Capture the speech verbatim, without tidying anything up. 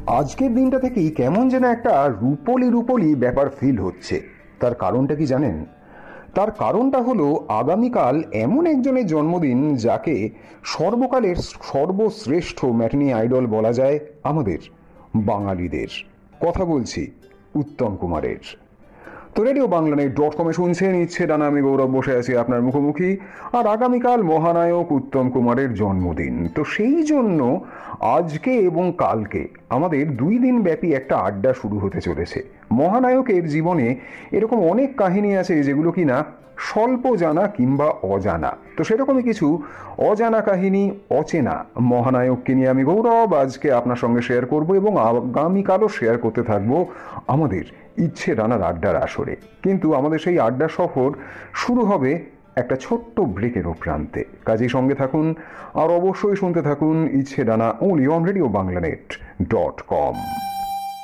আজকের দিনটা থেকেই কেমন যেন একটা রূপলি রূপলি ব্যাপার ফিল হচ্ছে। তার কারণটা কি জানেন? তার কারণটা হলো আগামীকাল এমন একজনের জন্মদিন যাকে সর্বকালের সর্বশ্রেষ্ঠ ম্যাটনি আইডল বলা যায় আমাদের বাঙালিদের। কথা বলছি উত্তম কুমারের। তো রেডিও বাংলানেট ডট কমে শুনছেন ইচ্ছে ডানা, আমি গৌরব বসে আছি আপনার মুখোমুখি। আর আগামীকাল মহানায়ক উত্তম কুমারের জন্মদিন, তো সেই জন্য আজকে এবং কালকে আমাদের দুই দিন ব্যাপী একটা আড্ডা শুরু হতে চলেছে। মহানায়কের জীবনে এরকম অনেক কাহিনী আছে যেগুলো কিনা স্বল্প জানা কিংবা অজানা। তো সেরকমই কিছু অজানা কাহিনী, অচেনা মহানায়ককে নিয়ে আমি গৌরব আজকে আপনার সঙ্গে শেয়ার করব এবং আগামীকালও শেয়ার করতে থাকবো আমাদের ইচ্ছে ডানার আড্ডার আসরে। কিন্তু আমাদের সেই আড্ডা সফর শুরু হবে একটা ছোট্ট ব্রেকের প্রান্তে। কাজেই সঙ্গে থাকুন আর অবশ্যই শুনতে থাকুন ইচ্ছে ডানা, only on radio বাংলানেট dot com.